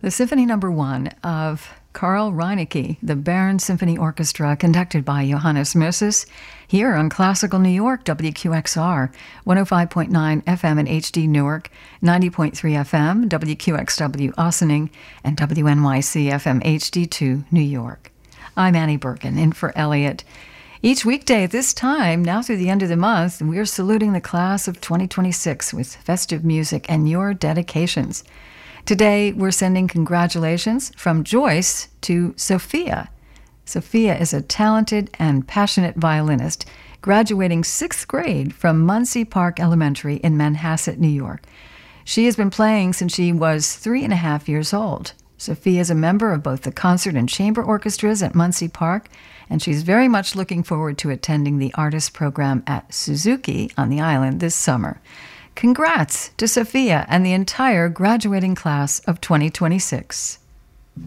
The Symphony Number 1 of Carl Reinecke, the Bern Symphony Orchestra, conducted by Johannes Moses, here on Classical New York, WQXR, 105.9 FM in HD Newark, 90.3 FM, WQXW Ossining, and WNYC FM HD2 New York. I'm Annie Bergen, in for Elliot. Each weekday at this time, now through the end of the month, we're saluting the class of 2026 with festive music and your dedications. Today, we're sending congratulations from Joyce to Sophia. Sophia is a talented and passionate violinist, graduating 6th grade from Muncie Park Elementary in Manhasset, New York. She has been playing since she was 3.5 years old. Sophia is a member of both the concert and chamber orchestras at Muncie Park, and she's very much looking forward to attending the artist program at Suzuki on the island this summer. Congrats to Sophia and the entire graduating class of 2026.